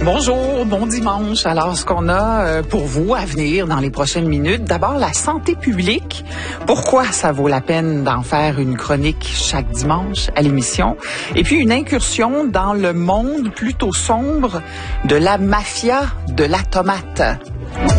Bonjour, bon dimanche. Alors, ce qu'on a pour vous à venir dans les prochaines minutes, d'abord la santé publique. Pourquoi ça vaut la peine d'en faire une chronique chaque dimanche à l'émission? Et puis une incursion dans le monde plutôt sombre de la mafia de la tomate.